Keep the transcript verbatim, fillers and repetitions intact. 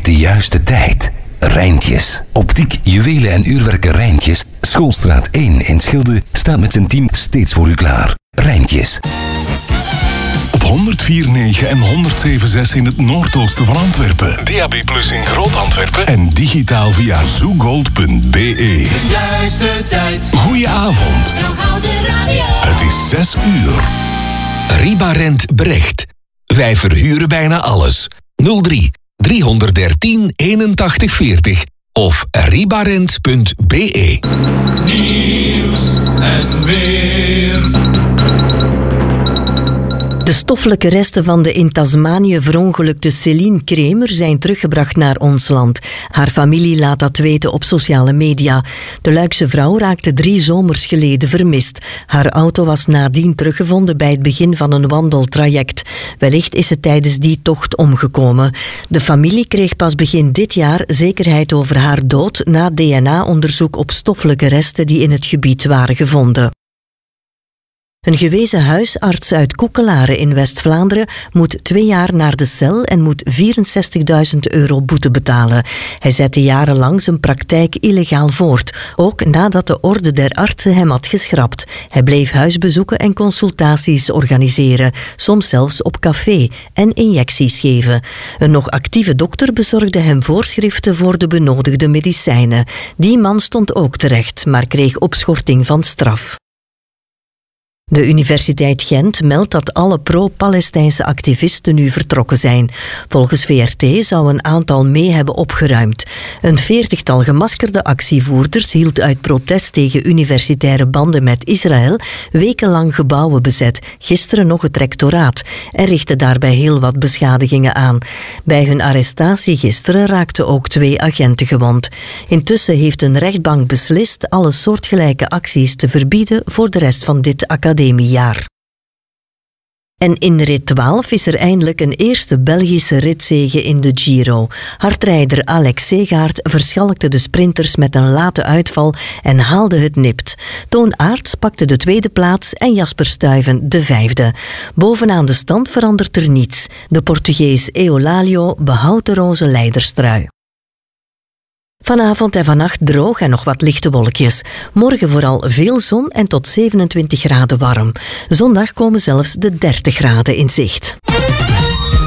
de juiste tijd. Rijntjes. Optiek, juwelen en uurwerken Rijntjes. Schoolstraat één in Schilde staat met zijn team steeds voor u klaar. Rijntjes. Op honderdvier komma negen en honderdzeven komma zes in het noordoosten van Antwerpen. D A B plus in Groot-Antwerpen. En digitaal via zoogold punt b e. Juiste tijd. Goedenavond. Het is zes uur. Ribarent Brecht. Wij verhuren bijna alles. nul drie driehonderddertien eenentachtig veertig of ribarent punt b e. Nieuws en weer. De stoffelijke resten van de in Tasmanië verongelukte Céline Kremer zijn teruggebracht naar ons land. Haar familie laat dat weten op sociale media. De Luikse vrouw raakte drie zomers geleden vermist. Haar auto was nadien teruggevonden bij het begin van een wandeltraject. Wellicht is ze tijdens die tocht omgekomen. De familie kreeg pas begin dit jaar zekerheid over haar dood na D N A-onderzoek op stoffelijke resten die in het gebied waren gevonden. Een gewezen huisarts uit Koekelaren in West-Vlaanderen moet twee jaar naar de cel en moet vierenzestigduizend euro boete betalen. Hij zette jarenlang zijn praktijk illegaal voort, ook nadat de Orde der Artsen hem had geschrapt. Hij bleef huisbezoeken en consultaties organiseren, soms zelfs op café, en injecties geven. Een nog actieve dokter bezorgde hem voorschriften voor de benodigde medicijnen. Die man stond ook terecht, maar kreeg opschorting van straf. De Universiteit Gent meldt dat alle pro-Palestijnse activisten nu vertrokken zijn. Volgens V R T zou een aantal mee hebben opgeruimd. Een veertigtal gemaskerde actievoerders hield uit protest tegen universitaire banden met Israël wekenlang gebouwen bezet, gisteren nog het rectoraat, en richtte daarbij heel wat beschadigingen aan. Bij hun arrestatie gisteren raakten ook twee agenten gewond. Intussen heeft een rechtbank beslist alle soortgelijke acties te verbieden voor de rest van dit academiejaar. En in rit twaalf is er eindelijk een eerste Belgische ritzege in de Giro. Hardrijder Alex Segaert verschalkte de sprinters met een late uitval en haalde het nipt. Toon Aerts pakte de tweede plaats en Jasper Stuyven de vijfde. Bovenaan de stand verandert er niets. De Portugees Eolalio behoudt de roze leiderstrui. Vanavond en vannacht droog en nog wat lichte wolkjes. Morgen vooral veel zon en tot zevenentwintig graden warm. Zondag komen zelfs de dertig graden in zicht.